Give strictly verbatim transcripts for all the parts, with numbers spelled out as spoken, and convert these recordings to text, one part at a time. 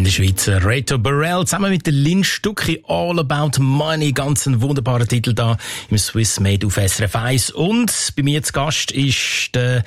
die Schweizer Reto Burrell zusammen mit der Lynn Stucki, All About Money. Ganz ein wunderbarer Titel da im Swiss Made auf S R F eins. Und bei mir zu Gast ist der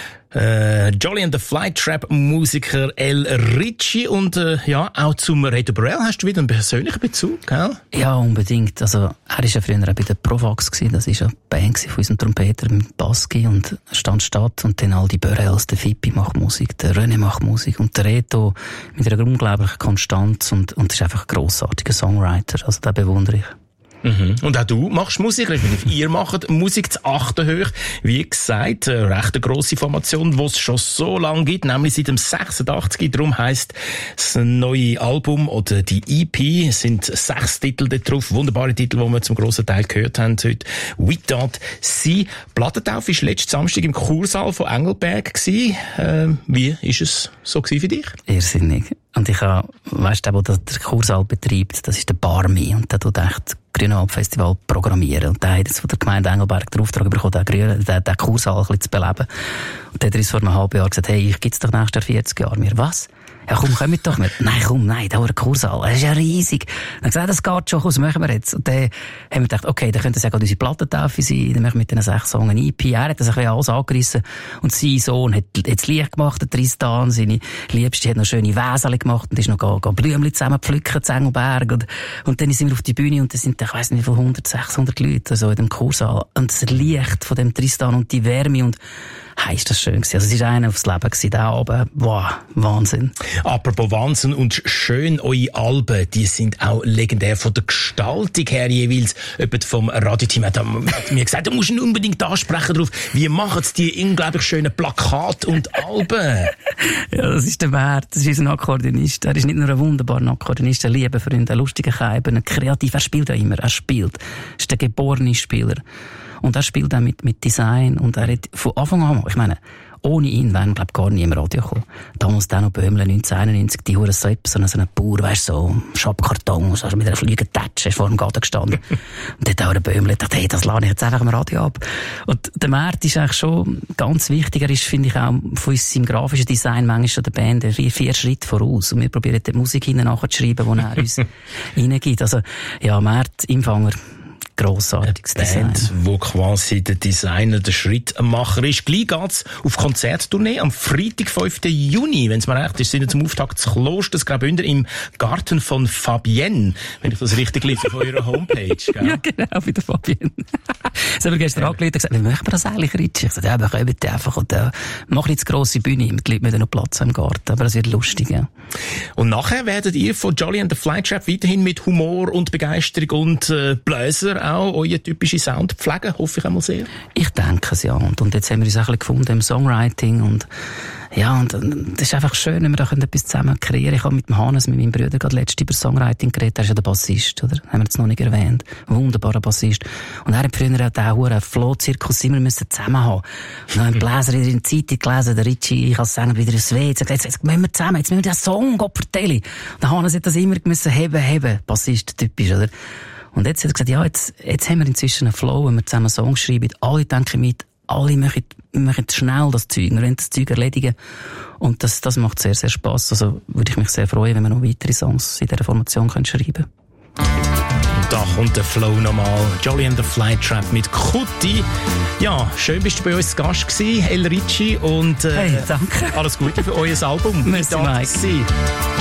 Äh, Jolly and the Flytrap Musiker El Ritchie und äh, ja, auch zum Reto Burrell hast du wieder einen persönlichen Bezug, gell? Ja, unbedingt. Also, er war ja früher auch bei der Provax gewesen. Das war ja eine Band von unserem Trompeter mit Baski und stand statt und dann all die Burrells, der Fippi macht Musik, der René macht Musik und der Reto mit einer unglaublichen Konstanz und, und ist einfach ein grossartiger Songwriter. Also, den bewundere ich. Mhm. Und auch du machst Musik, respektive ihr macht Musik zu achten hoch. Wie gesagt, eine recht grosse Formation, die es schon so lange gibt, nämlich seit dem sechsundachtzig. Darum heisst das neue Album oder die E P, es sind sechs Titel da drauf, wunderbare Titel, die wir zum grossen Teil gehört haben heute. We Don't See. Plattentaufe war letzten Samstag im Kursaal von Engelberg gewesen. Ähm, wie ist es so gewesen für dich? Irrsinnig. Und ich habe, weißt du, der der Kursaal betreibt, das ist der Barmi und der tut echt Grünwald-Festival programmieren. Und der hat jetzt von der Gemeinde Engelberg den Auftrag bekommen, den, Grün, den, den Kursaal ein bisschen zu beleben. Und der hat uns vor einem halben Jahr gesagt, hey, ich gibt's doch nächstes Jahr vierzig Jahre. Wir, was? Ja, komm, komm mit doch mit. Nein, komm, nein, da war ein Kursaal. Das ist ja riesig. Dann gesagt, das geht schon, was machen wir jetzt? Und dann haben wir gedacht, okay, dann könnte es ja gerade unsere Plattentaufe sein. Dann machen wir mit diesen sechs Songs eine E P. Er hat das ein bisschen alles angerissen. Und sein Sohn hat, hat das Licht gemacht, der Tristan. Seine Liebste hat noch schöne Wäseli gemacht und ist noch ga, ga Blümchen zusammen pflücken, zu Engelberg. Und, und dann sind wir auf die Bühne und da sind, ich weiss nicht, wie viel, hundert, sechshundert Leute, so in dem Kursaal. Und das Licht von dem Tristan und die Wärme und, hey, ist das schön gewesen. Also es war einer aufs Leben gewesen, der Abend. Wow, Wahnsinn. Apropos Wahnsinn und schön, eure Alben, die sind auch legendär von der Gestaltung her jeweils. Jemand vom Radioteam hat mir gesagt, du musst ihn unbedingt ansprechen drauf. Wie machen sie die unglaublich schönen Plakate und Alben? Ja, das ist der Wert. Das ist unser Akkordeonist. Er ist nicht nur ein wunderbarer Akkordeonist, ein lieber Freund, ein lustiger Keiber, ein kreativ. Er spielt ja immer. Er spielt. Er ist der geborene Spieler. Und er spielt auch mit, mit Design. Und er hat von Anfang an, ich meine, ohne ihn wären, glaub, gar nie im Radio gekommen. Damals dann noch Böhmle, neunzehnhunderteinundneunzig, die Hure so etwas, so ein, so ein Bauer, weisst so, Schabkarton, so mit einer Flügeltätsche, ist vor dem Garten gestanden. Und dort auch der Böhmle gedacht, hey, das lade ich jetzt einfach im Radio ab. Und der Mert ist eigentlich schon ganz wichtig. Er ist, finde ich, auch von seinem grafischen Design manchmal schon der Band vier, vier Schritte voraus. Und wir probieren die Musik hinten nachzuschreiben, die er uns reingibt. Also, ja, Mert, Empfänger, grossartiges Design. Band, wo quasi der Designer, der Schrittmacher ist. Gleich geht's auf Konzerttournee am Freitag, fünften Juni, wenn es mir recht ist, sind wir zum Auftakt des Klosters Graubünden im Garten von Fabienne, wenn ich das richtig lese, auf eurer Homepage. Gell? Ja, genau, bei der Fabienne. Das haben wir gestern ja. angerufen und gesagt, wie möchten wir das eigentlich, Ritchie? Ich sagte, ja, wir kommen einfach und äh, machen jetzt grosse Bühne, mit Leuten mit noch Platz im Garten, aber das wird lustig, ja. Und nachher werdet ihr von Jolly and the Flytrap weiterhin mit Humor und Begeisterung und äh, Bläser auch euren typischen Sound pflegen, hoffe ich einmal sehr. Ich denke es, ja. Und, und jetzt haben wir uns ein bisschen gefunden im Songwriting und ja, und das ist einfach schön, wenn wir da etwas zusammen kreieren. Ich habe mit dem Hannes, mit meinem Bruder, gerade letztens über Songwriting geredet. Er ist ja der Bassist, oder? Haben wir jetzt noch nicht erwähnt. Ein wunderbarer Bassist. Und er hat früher auch den Flow-Zirkus immer müssen zusammen haben. Und dann haben Bläser in der Zeitung gelesen, der Ritchie, ich als Sänger wieder ins W. Jetzt, jetzt, jetzt müssen wir zusammen, jetzt müssen wir den Song vertellen. Und der Hannes hat das immer müssen heben, heben. Bassist, typisch, oder? Und jetzt hat er gesagt, ja, jetzt, jetzt haben wir inzwischen einen Flow, wenn wir zusammen Songs schreiben. Alle denken mit, alle machen, machen schnell das Zeug, wir wollen das Zeug erledigen. Und das, das macht sehr, sehr Spass. Also würde ich mich sehr freuen, wenn wir noch weitere Songs in dieser Formation können schreiben können. Da kommt der Flow nochmal. Jolly and the Flytrap mit Kutti. Ja, schön bist du bei uns zu Gast gewesen, El Ritchie. Und äh, hey, danke. Alles Gute für euer Album. Merci, Mike.